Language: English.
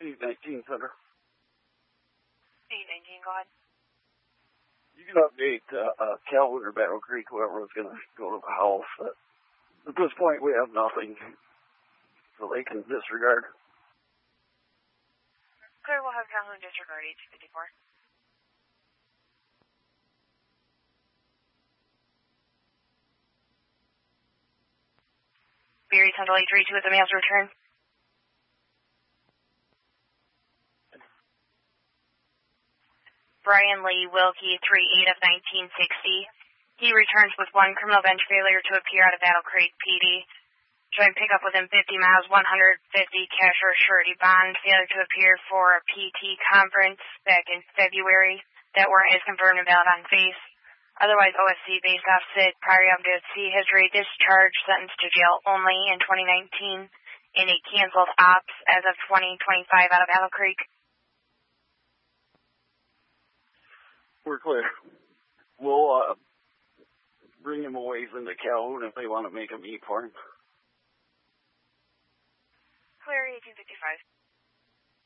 819 Center. 819, go ahead. You can update Calhoun or Battle Creek, whoever was going to go to the house. At this point, we have nothing, so they can disregard. Clear, we'll have Calhoun disregard 854. Beery Central 832 with the mail's return. Brian Lee Wilkie, 3/8 of 1960. He returns with 1 criminal bench failure to appear out of Battle Creek PD. Joint pickup within 50 miles, 150 cash or surety bond. Failure to appear for a PT conference back in February. That warrant is confirmed and valid on face. Otherwise, OSC based off SID, prior MDC history, discharge, sentenced to jail only in 2019 in a canceled ops as of 2025 out of Battle Creek. We're clear. We'll bring him away into Calhoun if they want to make him eat for him. Clear 1855.